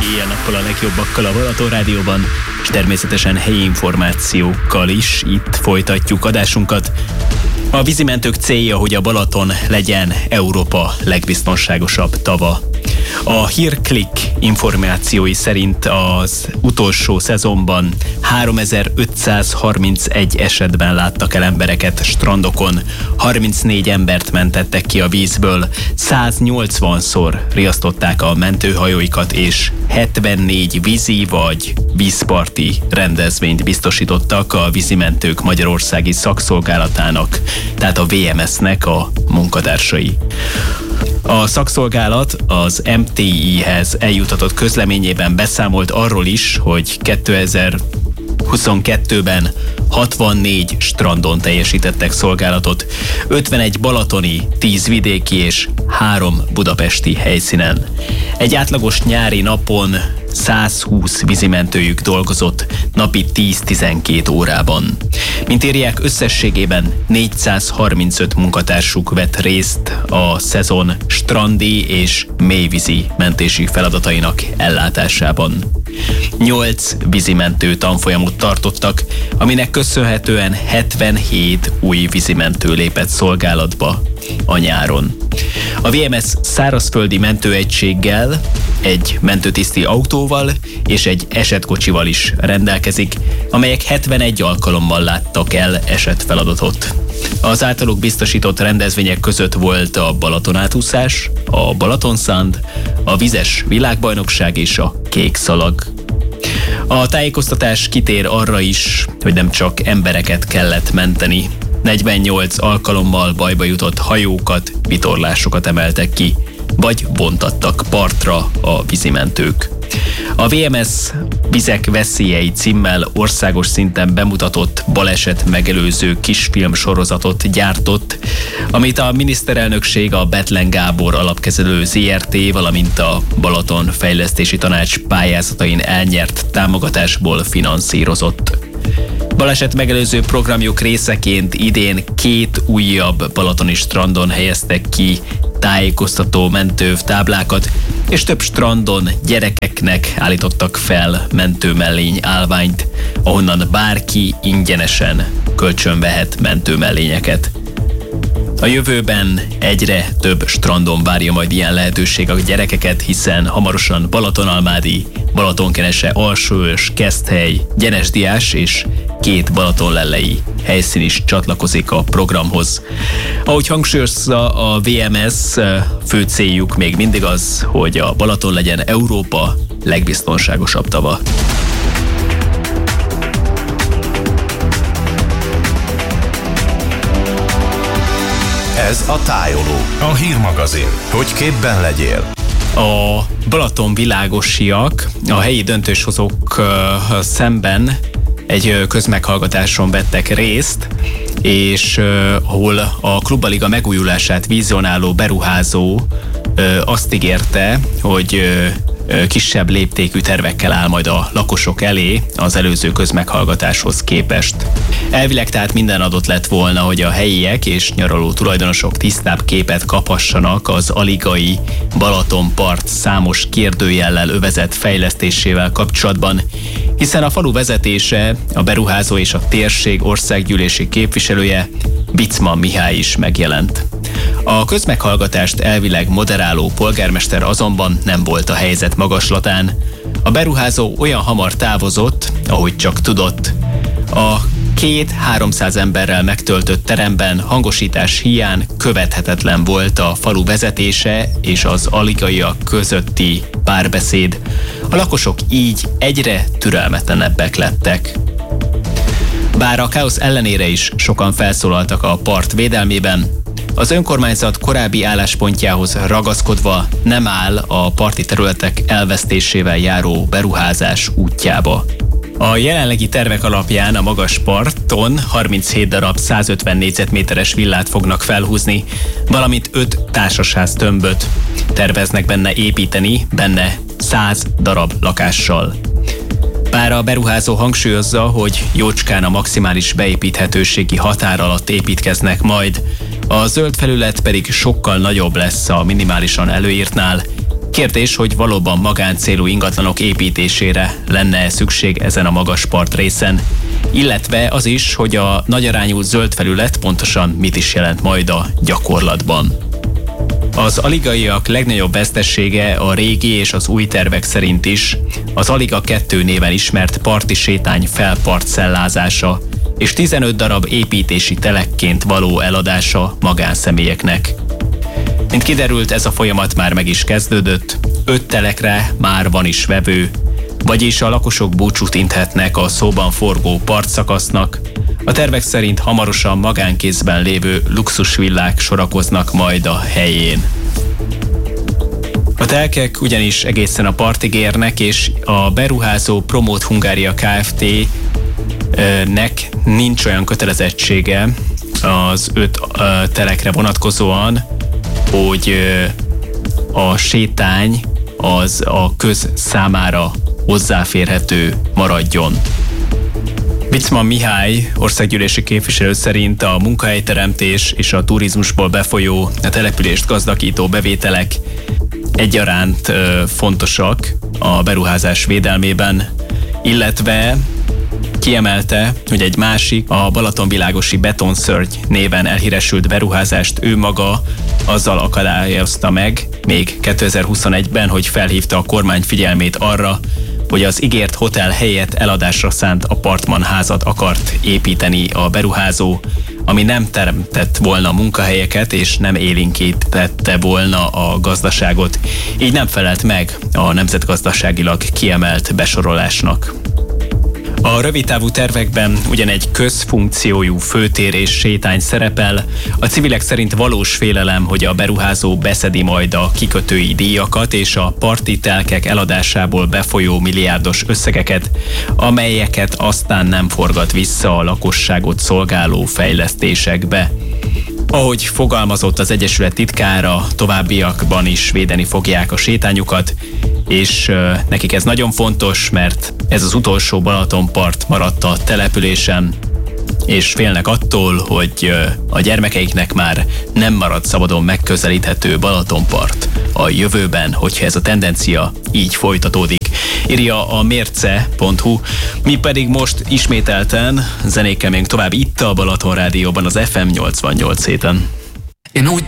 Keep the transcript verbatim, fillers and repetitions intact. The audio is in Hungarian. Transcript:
éjjel-nappal a legjobbakkal a Balaton Rádióban, és természetesen helyi információkkal is itt folytatjuk adásunkat. A vízimentők célja, hogy a Balaton legyen Európa legbiztonságosabb tava. A Hírklik információi szerint az utolsó szezonban háromezer-ötszázharmincegy esetben láttak el embereket strandokon, harmincnégy embert mentettek ki a vízből, száznyolcvanszor riasztották a mentőhajóikat, és hetvennégy vízi vagy vízparti rendezvényt biztosítottak a vízimentők magyarországi szakszolgálatának, tehát a vé em es-nek a munkatársai. A szakszolgálat az em té i-hez eljutatott közleményében beszámolt arról is, hogy kétezer-huszonkettőben hatvannégy strandon teljesítettek szolgálatot, ötvenegy balatoni, tíz vidéki és három budapesti helyszínen. Egy átlagos nyári napon százhúsz vízimentőjük dolgozott napi tíz-tizenkét órában. Mint írják, összességében négyszázharmincöt munkatársuk vett részt a szezon strandi és mélyvízi mentési feladatainak ellátásában. Nyolc vízimentő tanfolyamot tartottak, aminek köszönhetően hetvenhét új vízimentő lépett szolgálatba a nyáron. A vé em es szárazföldi mentőegységgel, egy mentőtiszti autóval és egy esetkocsival is rendelkezik, amelyek hetvenegy alkalommal láttak el esetfeladatot. Az általuk biztosított rendezvények között volt a Balatonátúszás, a Balatonszand, a vízes világbajnokság és a kék szalag. A tájékoztatás kitér arra is, hogy nem csak embereket kellett menteni. negyvennyolc alkalommal bajba jutott hajókat, vitorlásokat emeltek ki, vagy bontattak partra a vízimentők. A vé em es Vizek veszélyei címmel országos szinten bemutatott baleset megelőző kisfilm sorozatot gyártott, amit a miniszterelnökség, a Bethlen Gábor alapkezelő zé er té, valamint a Balaton Fejlesztési Tanács pályázatain elnyert támogatásból finanszírozott. Baleset megelőző programjuk részeként idén két újabb balatoni strandon helyeztek ki tájékoztató mentőtáblákat, és több strandon gyerekeknek állítottak fel mentőmellény állványt, ahonnan bárki ingyenesen kölcsönvehet mentőmellényeket. A jövőben egyre több strandon várja majd ilyen lehetőség a gyerekeket, hiszen hamarosan Balatonalmádi, Balatonkenese, Alsóörs, Keszthely, Gyenesdiás és két balatonlellei helyszín is csatlakozik a programhoz. Ahogy hangsúlyozza a vé em es, fő céljuk még mindig az, hogy a Balaton legyen Európa legbiztonságosabb tava. Ez a Tájoló, a hírmagazin, hogy képben legyél. A Balaton világosiak a helyi döntéshozók szemben egy közmeghallgatáson vettek részt, és uh, ahol a Klubaliga megújulását vizionáló beruházó uh, azt ígérte, hogy uh, kisebb léptékű tervekkel áll majd a lakosok elé az előző közmeghallgatáshoz képest. Elvileg tehát minden adott lett volna, hogy a helyiek és nyaraló tulajdonosok tisztább képet kaphassanak az aligai Balatonpart számos kérdőjellel övezett fejlesztésével kapcsolatban, hiszen a falu vezetése, a beruházó és a térség országgyűlési képviselője, Bicman Mihály is megjelent. A közmeghallgatást elvileg moderáló polgármester azonban nem volt a helyzet magaslatán. A beruházó olyan hamar távozott, ahogy csak tudott. A két-háromszáz emberrel megtöltött teremben hangosítás hiány követhetetlen volt a falu vezetése és az aligaiak közötti párbeszéd. A lakosok így egyre türelmetlenebbek lettek. Bár a káosz ellenére is sokan felszólaltak a part védelmében, az önkormányzat korábbi álláspontjához ragaszkodva nem áll a parti területek elvesztésével járó beruházás útjába. A jelenlegi tervek alapján a magas parton harminchét darab százötven négyzetméteres villát fognak felhúzni, valamint öt társasház tömböt terveznek benne építeni, benne száz darab lakással. Bár a beruházó hangsúlyozza, hogy jócskán a maximális beépíthetőségi határ alatt építkeznek majd, a zöld felület pedig sokkal nagyobb lesz a minimálisan előírtnál, Kérdés, hogy valóban magáncélú ingatlanok építésére lenne szükség ezen a magas partrészen, illetve az is, hogy a nagyarányú zöld felület pontosan mit is jelent majd a gyakorlatban. Az aligaiak legnagyobb vesztesége a régi és az új tervek szerint is az Aliga kettő néven ismert parti sétány felparcellázása és tizenöt darab építési telekként való eladása magánszemélyeknek. Mint kiderült, ez a folyamat már meg is kezdődött, öt telekre már van is vevő, vagyis a lakosok búcsút inthetnek a szóban forgó partszakasznak. A tervek szerint hamarosan magánkézben lévő luxusvillák sorakoznak majd a helyén. A telkek ugyanis egészen a partig érnek, és a beruházó Promote Hungária Kft-nek nincs olyan kötelezettsége az öt telekre vonatkozóan, hogy a sétány az a köz számára hozzáférhető maradjon. Viczman Mihály országgyűlési képviselő szerint a munkahelyteremtés és a turizmusból befolyó, a települést gazdagító bevételek egyaránt ö, fontosak a beruházás védelmében, illetve kiemelte, hogy egy másik, a Balatonvilágosi Betonszörny néven elhíresült beruházást ő maga azzal akadályozta meg még kétezer-huszonegyben, hogy felhívta a kormány figyelmét arra, hogy az ígért hotel helyett eladásra szánt apartmanházat akart építeni a beruházó, ami nem teremtett volna munkahelyeket és nem élénkítette volna a gazdaságot, így nem felelt meg a nemzetgazdaságilag kiemelt besorolásnak. A rövidtávú tervekben ugyan egy közfunkciójú főtér és sétány szerepel, a civilek szerint valós félelem, hogy a beruházó beszedi majd a kikötői díjakat és a parti telkek eladásából befolyó milliárdos összegeket, amelyeket aztán nem forgat vissza a lakosságot szolgáló fejlesztésekbe. Ahogy fogalmazott az Egyesület titkára, továbbiakban is védeni fogják a sétányukat, és uh, nekik ez nagyon fontos, mert ez az utolsó Balatonpart maradt a településen, és félnek attól, hogy uh, a gyermekeiknek már nem marad szabadon megközelíthető Balatonpart a jövőben, hogyha ez a tendencia így folytatódik. Írja a mérce pont hu, mi pedig most ismételten zenékkel még tovább itt a Balaton Rádióban az ef em nyolcvannyolc héten. Én úgy